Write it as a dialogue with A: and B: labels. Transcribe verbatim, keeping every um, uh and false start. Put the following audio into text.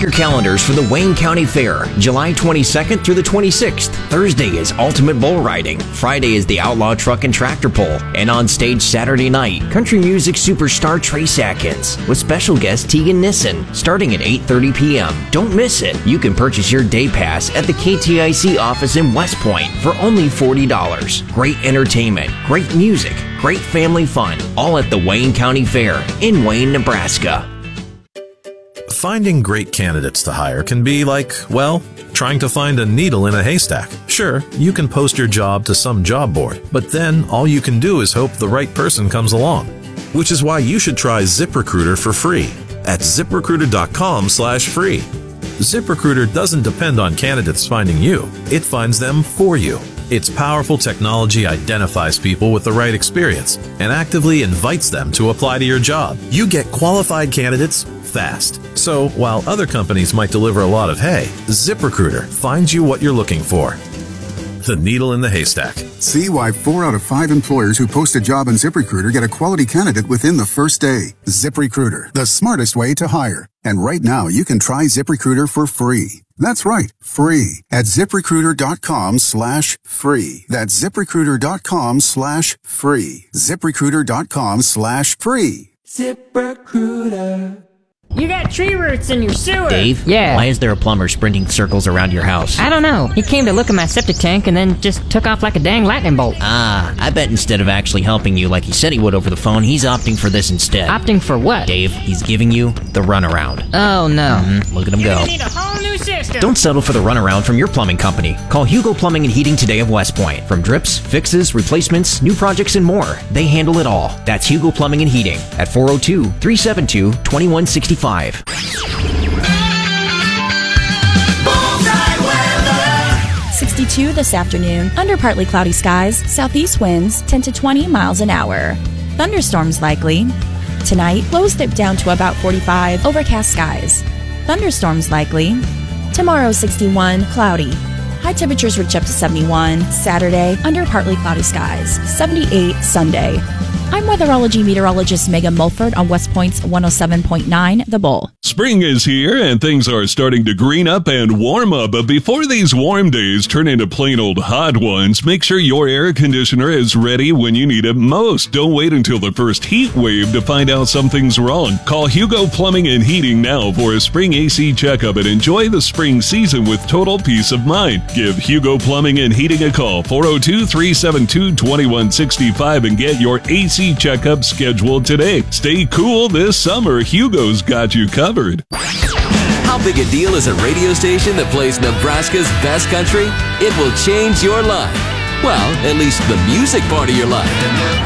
A: your calendars for the Wayne County Fair, July twenty-second through the twenty-sixth. Thursday is Ultimate Bull Riding. Friday is the Outlaw Truck and Tractor Pull. And on stage Saturday night, country music superstar Trace Atkins with special guest Tegan Nissen, starting at eight thirty p.m. Don't miss it. You can purchase your day pass at the K T I C office in West Point for only forty dollars. Great entertainment, great music, great family fun, all at the Wayne County Fair in Wayne, Nebraska.
B: Finding great candidates to hire can be like, well, trying to find a needle in a haystack. Sure, you can post your job to some job board, but then all you can do is hope the right person comes along. Which is why you should try ZipRecruiter for free at ZipRecruiter.com slash free. ZipRecruiter doesn't depend on candidates finding you. It finds them for you. Its powerful technology identifies people with the right experience and actively invites them to apply to your job. You get qualified candidates fast. So while other companies might deliver a lot of hay, ZipRecruiter finds you what you're looking for. The needle in the haystack.
C: See why four out of five employers who post a job on ZipRecruiter get a quality candidate within the first day. ZipRecruiter, the smartest way to hire. And right now, you can try ZipRecruiter for free. That's right, free at ZipRecruiter.com slash free. That's ZipRecruiter.com slash free. ZipRecruiter.com slash free.
D: ZipRecruiter. You got tree roots in your sewer.
A: Dave?
E: Yeah.
A: Why is there a plumber sprinting circles around your house?
E: I don't know. He came to look at my septic tank and then just took off like a dang lightning bolt.
A: Ah, I bet instead of actually helping you like he said he would over the phone, he's opting for this instead.
E: Opting for what?
A: Dave, he's giving you the runaround.
E: Oh, no.
A: Mm-hmm. Look at him
D: You
A: go.
D: need a whole new system.
A: Don't settle for the runaround from your plumbing company. Call Hugo Plumbing and Heating today of West Point. From drips, fixes, replacements, new projects, and more, they handle it all. That's Hugo Plumbing and Heating at four oh two, three seven two, two one six five.
F: sixty-two this afternoon, under partly cloudy skies, southeast winds ten to twenty miles an hour. Thunderstorms likely. Tonight, lows dip down to about forty-five, overcast skies. Thunderstorms likely. Tomorrow, sixty-one, cloudy. High temperatures reach up to seventy-one. Saturday, under partly cloudy skies. seventy-eight Sunday. I'm weatherology meteorologist Megan Mulford on West Point's one oh seven point nine The Bull.
G: Spring is here and things are starting to green up and warm up, but before these warm days turn into plain old hot ones, make sure your air conditioner is ready when you need it most. Don't wait until the first heat wave to find out something's wrong. Call Hugo Plumbing and Heating now for a spring A C checkup and enjoy the spring season with total peace of mind. Give Hugo Plumbing and Heating a call, four oh two, three seven two, two one six five, and get your A C checkup scheduled today. Stay cool this summer. Hugo's got you covered.
H: How big a deal is a radio station that plays Nebraska's best country? It will change your life. Well, at least the music part of your life.